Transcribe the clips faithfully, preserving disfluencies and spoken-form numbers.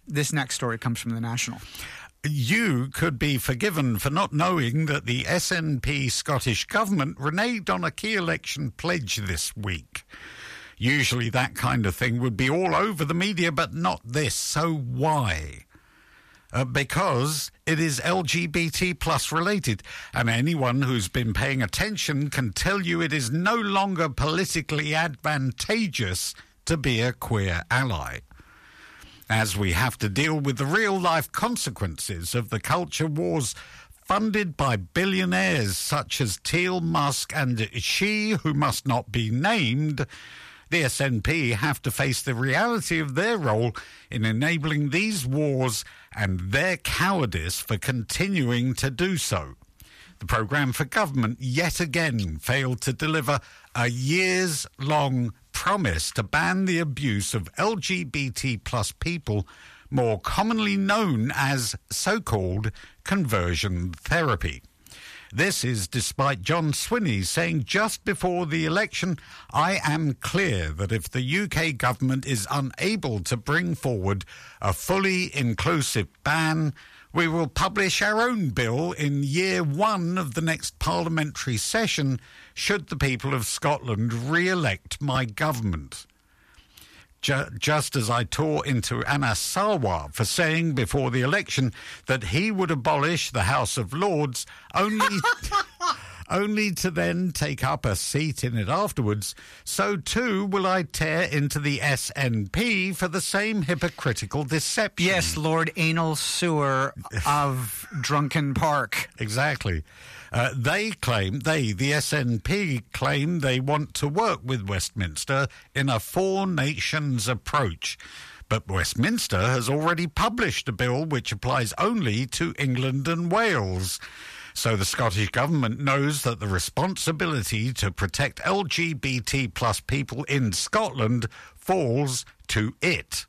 This next story comes from The National. You could be forgiven for not knowing that the S N P Scottish Government reneged on a key election pledge this week. Usually that kind of thing would be all over the media, but not this. So why? Uh, because it is L G B T plus related, and anyone who's been paying attention can tell you it is no longer politically advantageous to be a queer ally, as we have to deal with the real-life consequences of the culture wars funded by billionaires such as Teal, Musk and she who must not be named. The S N P have to face the reality of their role in enabling these wars and their cowardice for continuing to do so. The programme for government yet again failed to deliver a years-long promise to ban the abuse of L G B T plus people, more commonly known as so-called conversion therapy. This is despite John Swinney saying just before the election, "I am clear that if the U K government is unable to bring forward a fully inclusive ban, we will publish our own bill in year one of the next parliamentary session should the people of Scotland re-elect my government." Ju- just as I tore into Anas Sarwar for saying before the election that he would abolish the House of Lords, only only to then take up a seat in it afterwards, so too will I tear into the S N P for the same hypocritical deception. Yes, Lord Anal Sewer of Drunken Park. Exactly. Uh, they claim, they, the S N P, claim they want to work with Westminster in a four nations approach. But Westminster has already published a bill which applies only to England and Wales. So the Scottish Government knows that the responsibility to protect L G B T plus people in Scotland falls to it.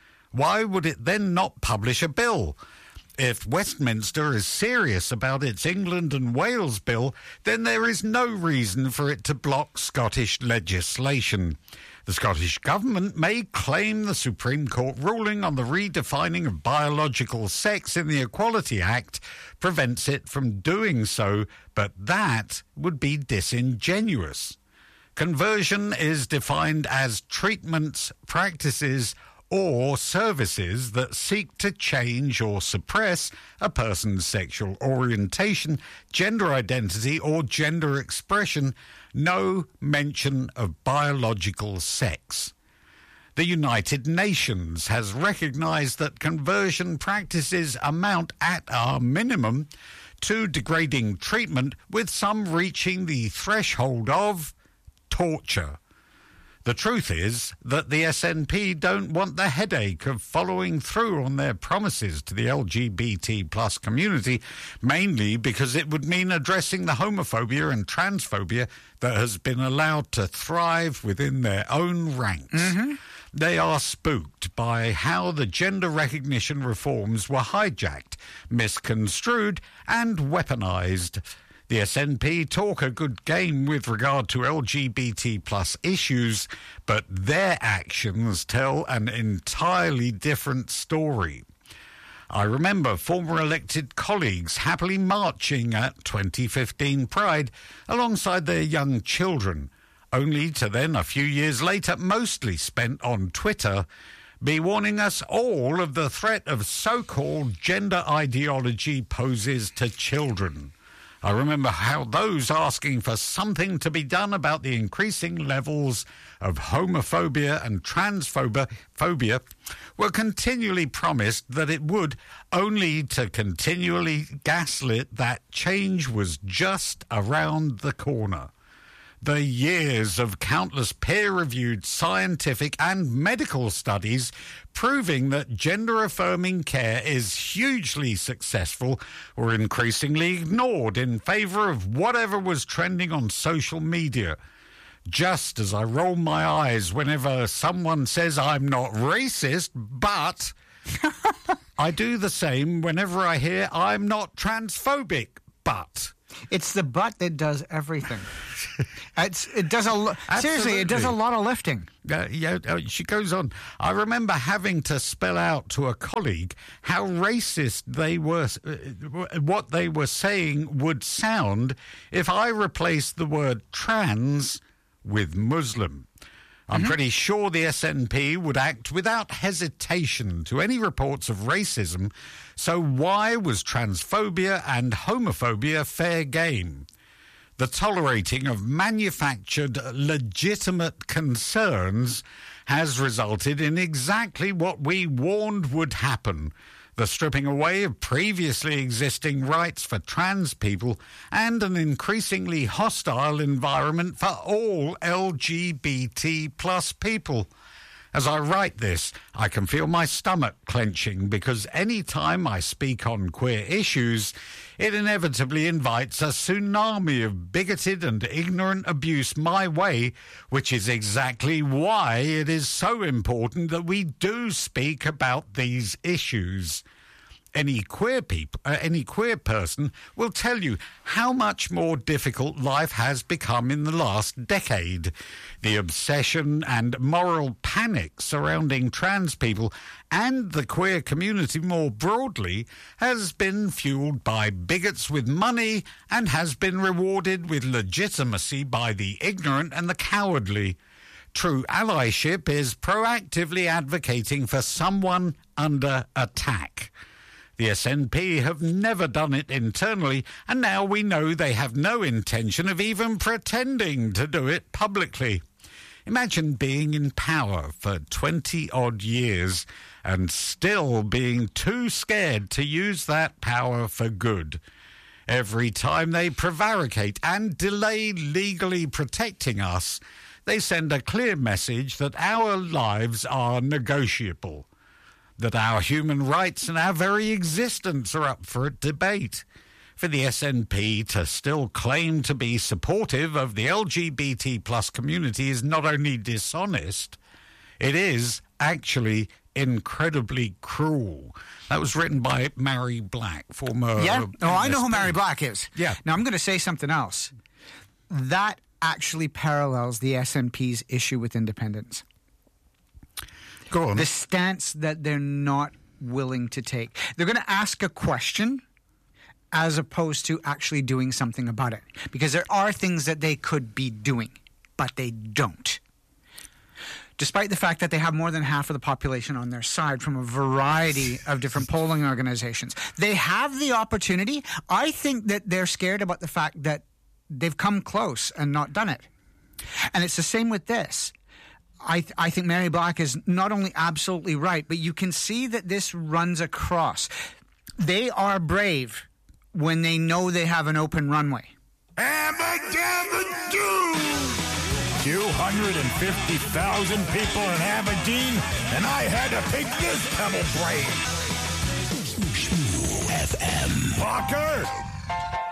Why would it then not publish a bill? If Westminster is serious about its England and Wales bill, then there is no reason for it to block Scottish legislation. The Scottish Government may claim the Supreme Court ruling on the redefining of biological sex in the Equality Act prevents it from doing so, but that would be disingenuous. Conversion is defined as treatments, practices, or services that seek to change or suppress a person's sexual orientation, gender identity, or gender expression. No mention of biological sex. The United Nations has recognised that conversion practices amount at a minimum to degrading treatment, with some reaching the threshold of torture. The truth is that the S N P don't want the headache of following through on their promises to the L G B T plus community, mainly because it would mean addressing the homophobia and transphobia that has been allowed to thrive within their own ranks. Mm-hmm. They are spooked by how the gender recognition reforms were hijacked, misconstrued and weaponised. The S N P talk a good game with regard to L G B T plus issues, but their actions tell an entirely different story. I remember former elected colleagues happily marching at twenty fifteen Pride alongside their young children, only to then, a few years later, mostly spent on Twitter, be warning us all of the threat of so-called gender ideology poses to children. I remember how those asking for something to be done about the increasing levels of homophobia and transphobia were continually promised that it would, only to continually gaslit that change was just around the corner. The years of countless peer-reviewed scientific and medical studies proving that gender-affirming care is hugely successful were increasingly ignored in favour of whatever was trending on social media. Just as I roll my eyes whenever someone says I'm not racist, but I do the same whenever I hear I'm not transphobic, but It's the butt that does everything. it's, it does a lo- seriously, it does a lot of lifting. Uh, yeah, uh, she goes on. I remember having to spell out to a colleague how racist they were, uh, what they were saying would sound if I replaced the word trans with Muslim. I'm mm-hmm. pretty sure the S N P would act without hesitation to any reports of racism, so why was transphobia and homophobia fair game? The tolerating of manufactured legitimate concerns has resulted in exactly what we warned would happen: the stripping away of previously existing rights for trans people and an increasingly hostile environment for all L G B T plus people. As I write this, I can feel my stomach clenching because any time I speak on queer issues, it inevitably invites a tsunami of bigoted and ignorant abuse my way, which is exactly why it is so important that we do speak about these issues. Any queer people, uh, any queer person will tell you how much more difficult life has become in the last decade. The obsession and moral panic surrounding trans people and the queer community more broadly has been fueled by bigots with money and has been rewarded with legitimacy by the ignorant and the cowardly. True allyship is proactively advocating for someone under attack. The S N P have never done it internally, and now we know they have no intention of even pretending to do it publicly. Imagine being in power for twenty-odd years and still being too scared to use that power for good. Every time they prevaricate and delay legally protecting us, they send a clear message that our lives are negotiable, that our human rights and our very existence are up for debate. For the S N P to still claim to be supportive of the L G B T plus community is not only dishonest, it is actually incredibly cruel. That was written by Mary Black, former... Yeah, oh, I know who Mary Black is. Yeah. Now, I'm going to say something else. That actually parallels the S N P's issue with independence. Go on. The stance that they're not willing to take. They're going to ask a question as opposed to actually doing something about it. Because there are things that they could be doing, but they don't. Despite the fact that they have more than half of the population on their side from a variety of different polling organizations. They have the opportunity. I think that they're scared about the fact that they've come close and not done it. And it's the same with this. I, th- I think Mary Black is not only absolutely right, but you can see that this runs across. They are brave when they know they have an open runway. two hundred fifty thousand people in Aberdeen, and I had to pick this pebble brain. F M. Parker!